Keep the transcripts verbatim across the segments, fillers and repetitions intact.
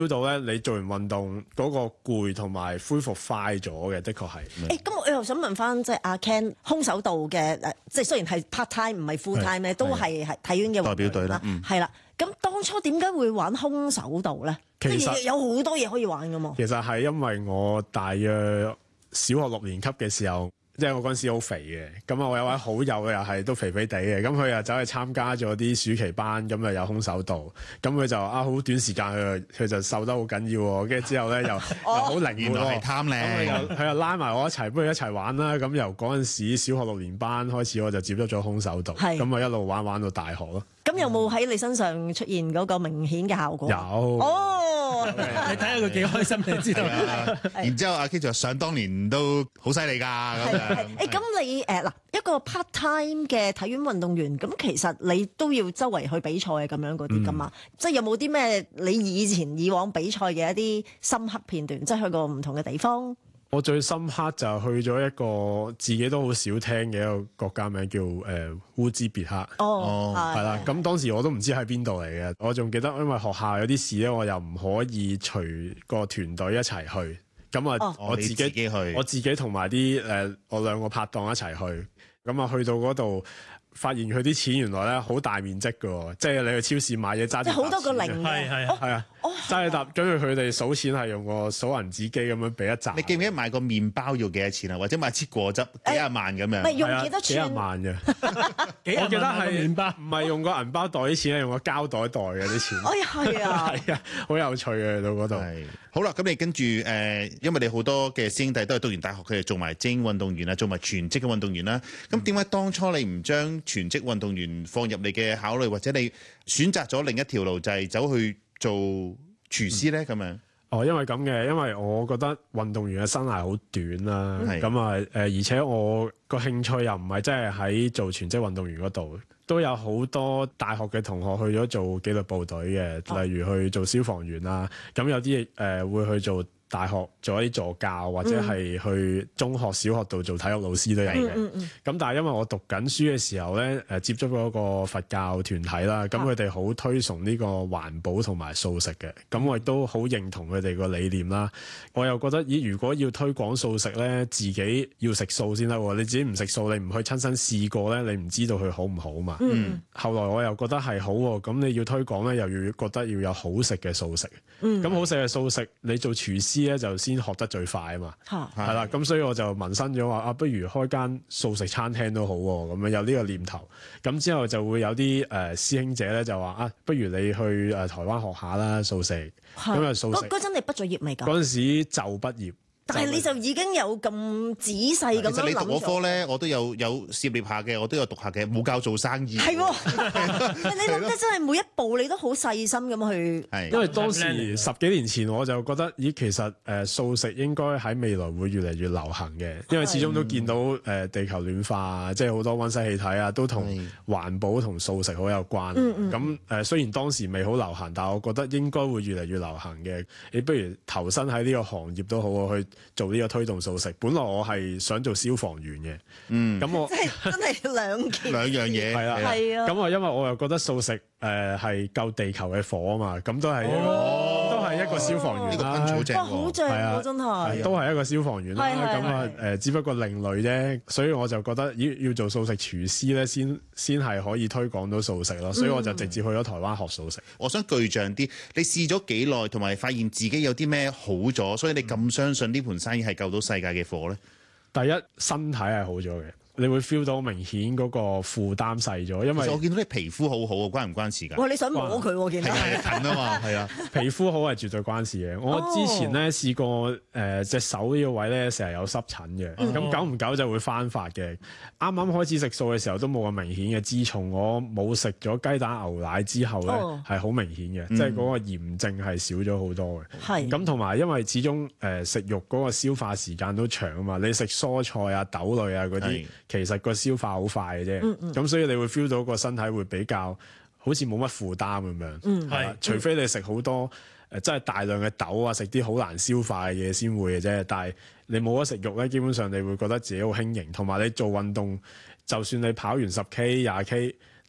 feel 到咧，你做完運動嗰個攰同埋恢復快咗嘅，的確係。 誒，咁我又想問翻即係阿 Ken 空手道嘅誒，即係雖然係 part time 唔係 full time 咧，都係係體院嘅代表隊啦，嗯， 係啦。咁當初點解會玩空手道咧？ 其實有好多嘢可以玩噶嘛。 其實係因為我大約小學六年級嘅時候。即係我嗰陣時好肥嘅，咁啊我有位好友又係都肥肥地嘅，咁佢又走去參加咗啲暑期班，咁啊有空手道，咁佢就啊好短時間佢佢就瘦得好緊要喎，跟住之後咧又又好靈活， 原來係貪靚， 佢又佢又拉埋我一齊，不如一齊玩啦。咁由嗰陣時小學六年班開始，我就接觸咗空手道，咁啊一路玩玩到大學咯。 咁有冇喺你身上出現嗰個明顯嘅效果？ 有哦， 你睇下佢幾開心，你知道。 然之後阿 K 就想當年都好犀利㗎咁樣。 誒咁你誒嗱一個 part time 嘅體院運動員，咁其實你都要周圍去比賽咁樣嗰啲㗎嘛？嗯、即係有冇啲咩你以前以往比賽嘅一啲深刻片段，即係去過唔同嘅地方？ 我最深刻就去咗一個自己都好少聽嘅一個國家名叫誒、呃、烏茲別克。 哦， 係啦。咁當時我都唔知喺邊度嚟嘅，我仲記得因為學校有啲事咧，我又唔可以隨個團隊一齊去。咁啊， 哦、 我自己， 自己去， 我自己同埋啲誒我兩個拍檔一齊去。咁啊，去到嗰度。發現佢啲錢原來咧好大面積嘅喎，即係你去超市買嘢揸住，即係好多個零， 係係係啊，揸住沓，跟住佢哋數錢係用個數銀紙機咁樣俾一紮。 你記唔記得買個麵包要幾多錢啊？或者買支果汁幾廿萬咁樣？ 唔係用幾多幾廿萬嘅， 我記得係麵包， 唔係用個銀包袋啲錢，係用個膠袋袋嘅啲錢。 哎呀，係啊， 係啊，好有趣嘅到嗰度。 好啦，咁你跟住誒、呃，因為你好多嘅師兄弟都係讀完大學，佢哋做埋精英運動員啊，做埋全職嘅運動員啦。咁點解當初你唔將全職運動員放入你嘅考慮，或者你選擇咗另一條路，就係走去做廚師咧？咁樣、嗯、 哦，因為咁嘅，因為我覺得運動員嘅生涯好短啦，咁啊誒，而且我個興趣又唔係真係喺做全職運動員嗰度。都有好多大學嘅同學去咗做紀律部隊嘅，例如去做消防員啦。咁有啲誒、呃、會去做大學做一啲助教，或者係去中學、小學度做體育老師都有嘅。咁、嗯嗯、但係因為我讀緊書嘅時候咧，誒、呃、接觸嗰個佛教團體啦，咁佢哋好推崇呢個環保同埋素食嘅。咁我亦都好認同佢哋個理念啦。我又覺得，咦，如果要推廣素食咧，自己要食素先得喎。你自己唔食素，你唔去親身試過咧，你唔知道佢好唔好嘛。嗯。後來我又覺得係好喎，咁你要推廣咧，又要覺得要有好食嘅素食。嗯。咁好食嘅素食，你做廚師咧就先學得最快啊嘛，係啦，咁所以我就萌生咗話啊，不如開間素食餐廳都好喎，咁樣有呢個念頭，咁之後就會有啲誒、呃、師兄姐咧就話啊，不如你去誒、呃、台灣學下啦素食，咁啊素食。嗰陣你畢咗業未㗎？ 嗰陣時就畢業。 但係你就已經有咁仔細咁樣諗咗。其實你讀嗰科咧，我都有有涉獵下嘅，我都有讀下嘅，冇教做生意。 係喎，你諗得真係每一步你都好細心咁去。 因為當時十幾年前我就覺得，咦，其實誒、呃、素食應該喺未來會越嚟越流行嘅，因為始終都見到誒、呃、地球暖化啊，即係好多溫室氣體啊，都同環保同素食好有關。咁誒、呃、雖然當時未好流行，但係我覺得應該會越嚟越流行嘅。你不如投身喺呢個行業都好去。做呢個推動素食，本來我係想做消防員嘅，嗯，咁我真係真係兩件兩樣嘢， 係啦， 係啊， 咁啊，因為我又覺得素食誒係救地球嘅火啊嘛，咁都係一個、哦、都係一個消防員啦， 呢個好正， 好正喎，真係， 都係一個消防員啦，咁啊誒，只不過另類啫，所以我就覺得要要做素食廚師咧，先先係可以推廣到素食咯，所以我就直接去咗台灣學素食。 我想具象啲，你試咗幾耐，同埋發現自己有啲咩好咗，所以你咁相信呢盤生意係救到世界嘅火咧？ 第一，身體係好咗嘅。你會 feel 到明顯嗰個負擔細咗，因為我見到你皮膚好好啊，關唔關事㗎？ 哇！你想摸佢喎，見到係近啊嘛，係啊， 皮膚好係絕對關事嘅。我之前咧試過誒隻手呢個位咧成日有濕疹嘅，咁、哦、久唔久就會翻發嘅。啱啱開始食素嘅時候都冇咁明顯嘅，自從我冇食咗雞蛋牛奶之後咧，係好、哦、明顯嘅，嗯、即係嗰個炎症係少咗好多嘅。係咁同埋因為始終誒、呃、食肉嗰個消化時間都長啊嘛，你食蔬菜啊、豆類啊嗰啲。其實個消化好快嘅啫，咁、嗯嗯、所以你會 feel 到個身體會比較好似冇乜負擔咁樣，係、嗯，除非你食好多誒、呃，真係大量嘅豆啊，食啲好難消化嘅嘢先會嘅啫。但係你冇得食肉咧，基本上你會覺得自己好輕盈，同埋你做運動，就算你跑完十 K、廿 K，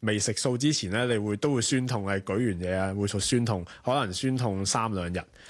未食素之前咧，你會都會酸痛，係舉完嘢啊會做酸痛，可能酸痛三兩日。